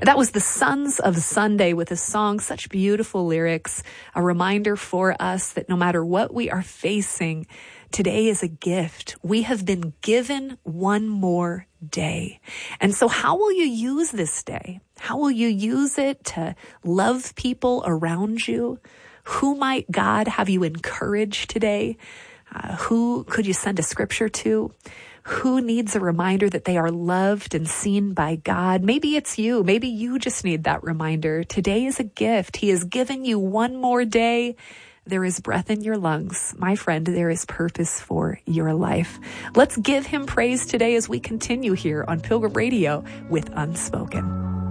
That was the Sons of Sunday with a song, such beautiful lyrics, a reminder for us that no matter what we are facing, today is a gift. We have been given one more day. And so how will you use this day? How will you use it to love people around you? Who might God have you encourage today? Who could you send a scripture to? Who needs a reminder that they are loved and seen by God? Maybe it's you. Maybe you just need that reminder. Today is a gift. He has given you one more day. There is breath in your lungs. My friend, there is purpose for your life. Let's give him praise today as we continue here on Pilgrim Radio with Unspoken.